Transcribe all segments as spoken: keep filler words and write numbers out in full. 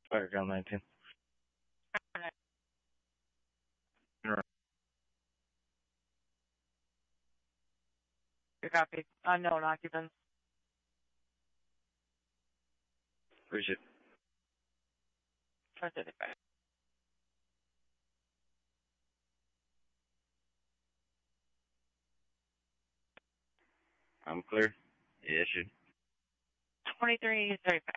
Fire ground nineteen. Good copy. Unknown occupants. Appreciate it. four thirty-five. I'm clear. Issued. twenty-three thirty-five.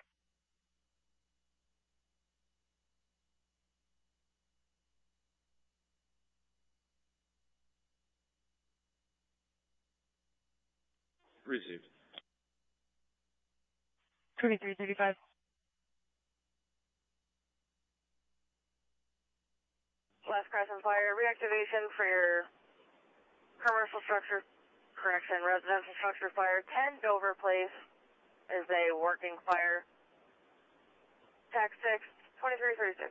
Received. twenty-three thirty-five. Last Crescent Fire, reactivation for your commercial structure, correction, residential structure fire. ten Dover Place is a working fire. Tax six, twenty-three thirty-six.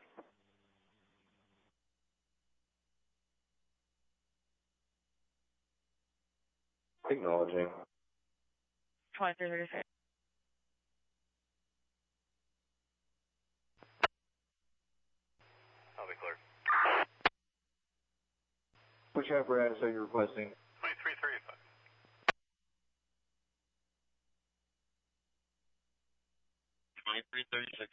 Acknowledging. twenty-three thirty-six. I'll be clear. Which apparatus are you requesting? twenty-three thirty-five. twenty-three thirty-six.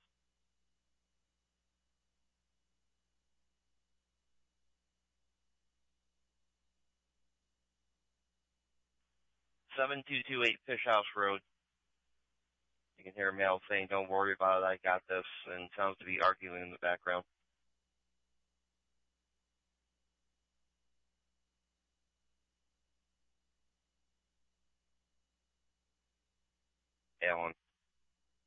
seven two two eight Fish House Road. You can hear a male saying, "Don't worry about it, I got this," and sounds to be arguing in the background. Alan.